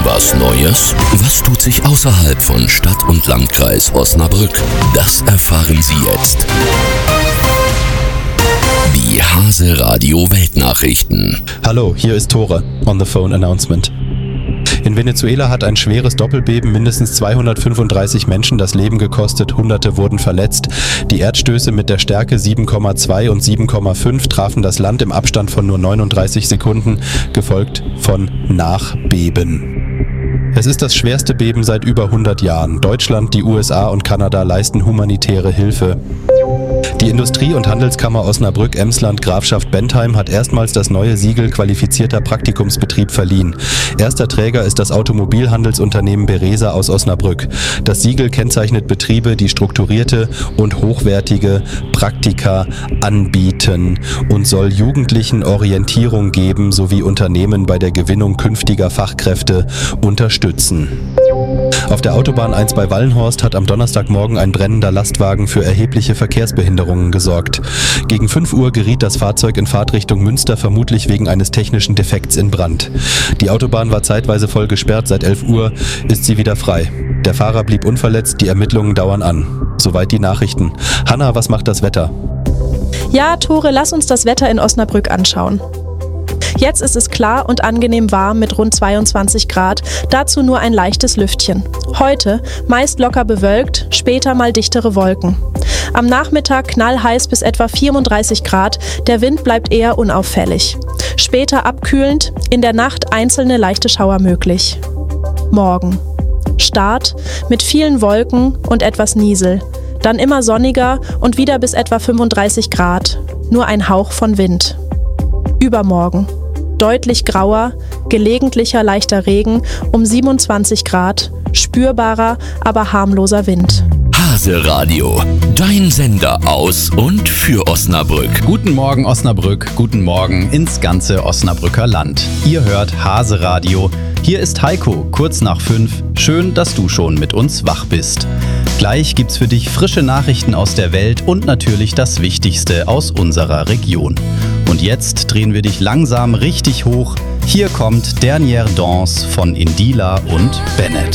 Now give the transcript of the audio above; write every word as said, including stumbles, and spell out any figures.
Was Neues? Was tut sich außerhalb von Stadt und Landkreis Osnabrück? Das erfahren Sie jetzt. Die Hase Radio Weltnachrichten. Hallo, hier ist Tore. On the Phone Announcement. In Venezuela hat ein schweres Doppelbeben mindestens zweihundertfünfunddreißig Menschen das Leben gekostet, Hunderte wurden verletzt. Die Erdstöße mit der Stärke sieben Komma zwei und sieben Komma fünf trafen das Land im Abstand von nur neununddreißig Sekunden, gefolgt von Nachbeben. Es ist das schwerste Beben seit über hundert Jahren. Deutschland, die U S A und Kanada leisten humanitäre Hilfe. Die Industrie- und Handelskammer Osnabrück-Emsland Grafschaft Bentheim hat erstmals das neue Siegel qualifizierter Praktikumsbetrieb verliehen. Erster Träger ist das Automobilhandelsunternehmen Beresa aus Osnabrück. Das Siegel kennzeichnet Betriebe, die strukturierte und hochwertige Praktika anbieten und soll Jugendlichen Orientierung geben sowie Unternehmen bei der Gewinnung künftiger Fachkräfte unterstützen. Auf der Autobahn eins bei Wallenhorst hat am Donnerstagmorgen ein brennender Lastwagen für erhebliche Verkehrsbehinderungen gesorgt. Gegen fünf Uhr geriet das Fahrzeug in Fahrtrichtung Münster vermutlich wegen eines technischen Defekts in Brand. Die Autobahn war zeitweise voll gesperrt, seit elf Uhr ist sie wieder frei. Der Fahrer blieb unverletzt, die Ermittlungen dauern an. Soweit die Nachrichten. Hanna, was macht das Wetter? Ja, Tore, lass uns das Wetter in Osnabrück anschauen. Jetzt ist es klar und angenehm warm mit rund zweiundzwanzig Grad, dazu nur ein leichtes Lüftchen. Heute meist locker bewölkt, später mal dichtere Wolken. Am Nachmittag knallheiß bis etwa vierunddreißig Grad, der Wind bleibt eher unauffällig. Später abkühlend, in der Nacht einzelne leichte Schauer möglich. Morgen. Start mit vielen Wolken und etwas Niesel. Dann immer sonniger und wieder bis etwa fünfunddreißig Grad, nur ein Hauch von Wind. Übermorgen. Deutlich grauer, gelegentlicher leichter Regen um siebenundzwanzig Grad, spürbarer, aber harmloser Wind. Hase Radio, dein Sender aus und für Osnabrück. Guten Morgen Osnabrück, guten Morgen ins ganze Osnabrücker Land. Ihr hört Hase Radio. Hier ist Heiko, kurz nach fünf. Schön, dass du schon mit uns wach bist. Gleich gibt's für dich frische Nachrichten aus der Welt und natürlich das Wichtigste aus unserer Region. Und jetzt drehen wir dich langsam richtig hoch. Hier kommt Dernière Danse von Indila und Bennett.